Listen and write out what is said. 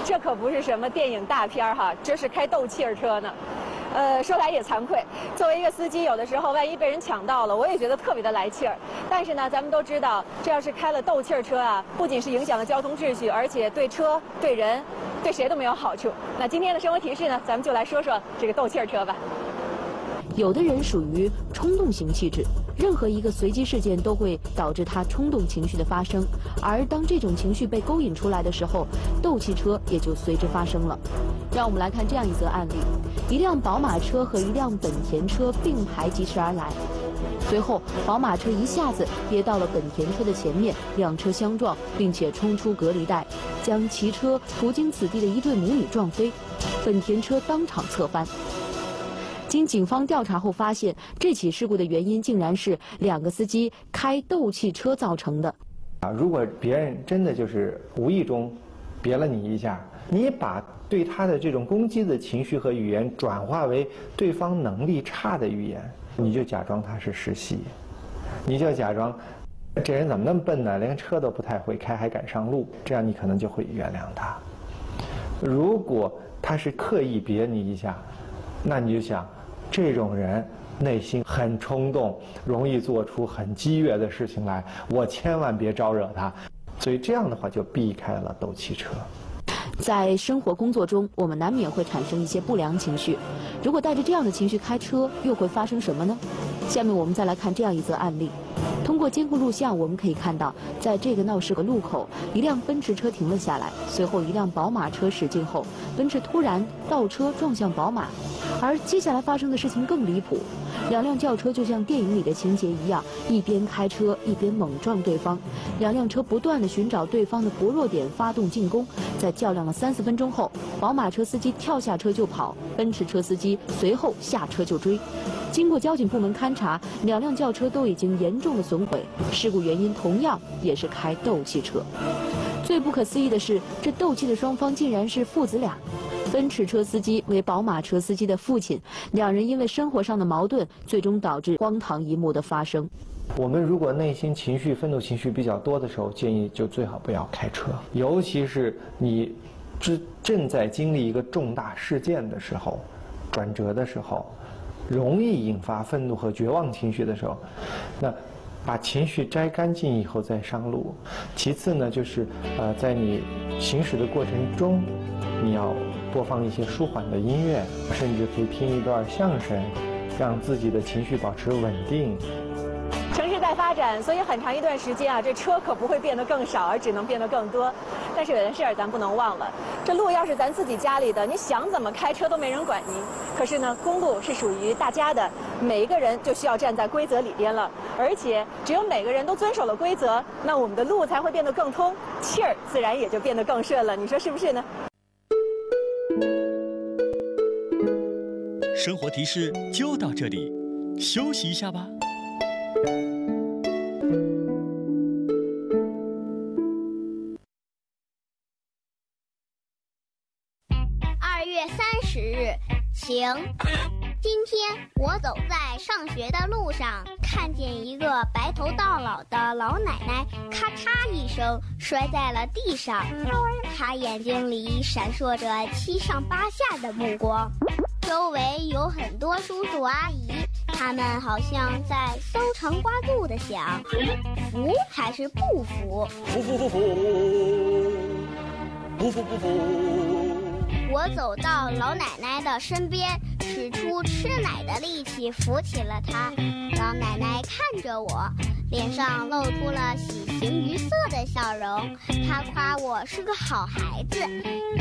这可不是什么电影大片哈，这是开斗气儿车呢。说来也惭愧，作为一个司机，有的时候万一被人抢到了，我也觉得特别的来气儿。但是呢，咱们都知道，这要是开了斗气儿车啊，不仅是影响了交通秩序，而且对车、对人、对谁都没有好处。那今天的生活提示呢，咱们就来说说这个斗气儿车吧。 有的人属于冲动型气质，任何一个随机事件都会导致他冲动情绪的发生，而当这种情绪被勾引出来的时候，斗气车也就随之发生了。让我们来看这样一则案例：一辆宝马车和一辆本田车并排疾驰而来，随后宝马车一下子跌到了本田车的前面，两车相撞，并且冲出隔离带，将骑车途经此地的一对母女撞飞，本田车当场侧翻。经警方调查后发现，这起事故的原因竟然是两个司机开斗气车造成的。 如果别人真的就是无意中别了你一下，你把对他的这种攻击的情绪和语言转化为对方能力差的语言，你就假装他是实习，你就假装这人怎么那么笨呢，连车都不太会开还敢上路，这样你可能就会原谅他。如果他是刻意别你一下，那你就想，这种人内心很冲动，容易做出很激越的事情来，我千万别招惹他。所以这样的话就避开了斗气车。 在生活工作中，我们难免会产生一些不良情绪。如果带着这样的情绪开车，又会发生什么呢？下面我们再来看这样一则案例。通过监控录像，我们可以看到，在这个闹事的路口，一辆奔驰车停了下来，随后一辆宝马车驶近后，奔驰突然倒车撞向宝马。而接下来发生的事情更离谱，两辆轿车就像电影里的情节一样，一边开车一边猛撞对方，两辆车不断地寻找对方的薄弱点发动进攻。在较量了30分钟后，宝马车司机跳下车就跑，奔驰车司机随后下车就追。经过交警部门勘查，两辆轿车都已经严重的损毁，事故原因同样也是开斗气车。最不可思议的是，这斗气的双方竟然是父子俩。奔驰车司机为宝马车司机的父亲，两人因为生活上的矛盾，最终导致荒唐一幕的发生。 我们如果内心情绪、愤怒情绪比较多的时候，建议就最好不要开车，尤其是你正在经历一个重大事件的时候、转折的时候，容易引发愤怒和绝望情绪的时候，那把情绪摘干净以后再上路。其次呢，就是在你行驶的过程中，你要播放一些舒缓的音乐，甚至可以听一段相声，让自己的情绪保持稳定。 城市在发展，所以很长一段时间啊，这车可不会变得更少，而只能变得更多。但是有件事儿咱不能忘了，这路要是咱自己家里的，你想怎么开车都没人管您。可是呢，公路是属于大家的，每一个人就需要站在规则里边了。而且只有每个人都遵守了规则，那我们的路才会变得更通，气儿自然也就变得更顺了。你说是不是呢？ 生活提示就到这里，休息一下吧。 2月30日，晴。今天我走在上学的路上，看见一个白头到老的老奶奶，咔嚓一声摔在了地上。她眼睛里闪烁着七上八下的目光，周围有很多叔叔阿姨，他们好像在搜肠刮肚的想，服还是不服？ 服服服服，不服不服。 我走到老奶奶的身边，使出吃奶的力气扶起了她。老奶奶看着我，脸上露出了喜形于色的笑容。她夸我是个好孩子。